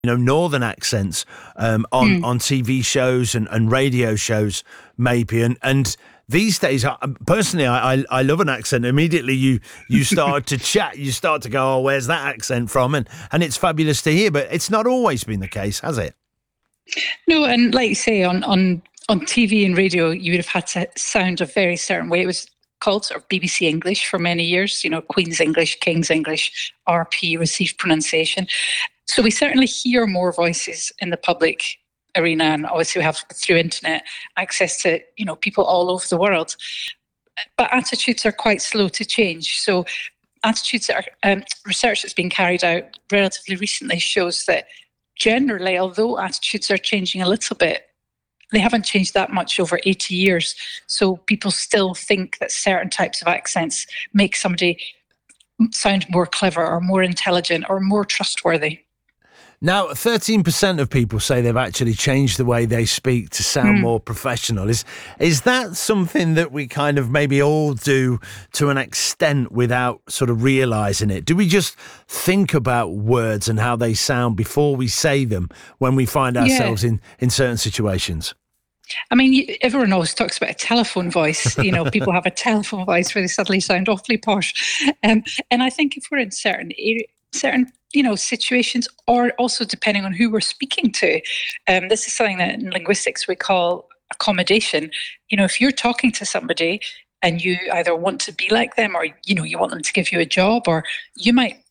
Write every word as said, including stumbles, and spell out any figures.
you know, northern accents um, on, Mm. on T V shows and, and radio shows, maybe. And, and these days, I, personally, I, I I love an accent. Immediately you you start to chat, you start to go, oh, where's that accent from? And, and it's fabulous to hear, but it's not always been the case, has it? No, and like you say, on, on, on T V and radio, you would have had to sound a very certain way. It was called sort of B B C English for many years, you know, Queen's English, King's English, R P, received pronunciation. So we certainly hear more voices in the public arena, and obviously we have through internet access to, you know, people all over the world. But attitudes are quite slow to change. So attitudes are um, research that's been carried out relatively recently shows that generally, although attitudes are changing a little bit, they haven't changed that much over eighty years. So people still think that certain types of accents make somebody sound more clever or more intelligent or more trustworthy. Now, thirteen percent of people say they've actually changed the way they speak to sound Mm. more professional. Is is that something that we kind of maybe all do to an extent without sort of realising it? Do we just think about words and how they sound before we say them when we find ourselves Yeah. in, in certain situations? I mean, you- everyone always talks about a telephone voice. You know, people have a telephone voice where they suddenly sound awfully posh. Um, and I think if we're in certain area, certain you know situations, or also depending on who we're speaking to, um, this is something that in linguistics we call accommodation. You know, if you're talking to somebody and you either want to be like them, or you know you want them to give you a job, or you might